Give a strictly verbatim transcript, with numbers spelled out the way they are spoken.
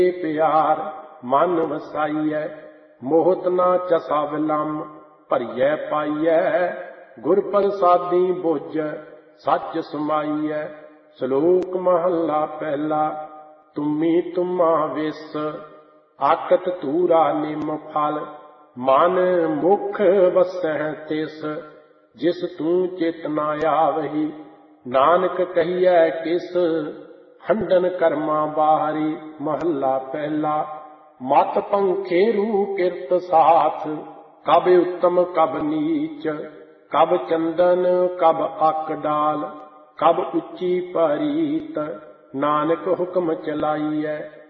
प्यार मन वसाइय, मोहत ना चसा विलम भरिय पाइय। गुर प्रसादी बुझ सच समाइय। श्लोक महला पहला। तुम्ही तुम्हा विस आकत तूरा निम फल, मन मुख वसह तिस जिस तू चित न आवही। नानक कहिए किस हंडन कर्मा बाहरी। महला पहला। मत पंखेरु किरत साथ, कब उत्तम कब नीच, कब चंदन कब अक डाल, कब उच्ची परीत। नानक हुक्म चलाइए